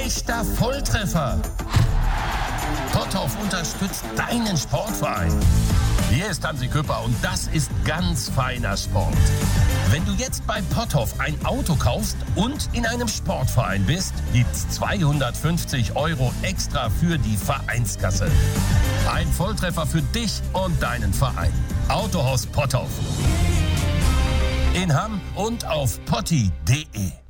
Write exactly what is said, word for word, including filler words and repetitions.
echter Volltreffer. Potthoff unterstützt deinen Sportverein. Hier ist Hansi Küpper und das ist ganz feiner Sport. Wenn du jetzt bei Potthoff ein Auto kaufst und in einem Sportverein bist, gibt's zweihundertfünfzig Euro extra für die Vereinskasse. Ein Volltreffer für dich und deinen Verein. Autohaus Potthoff. In Hamm und auf potti punkt de.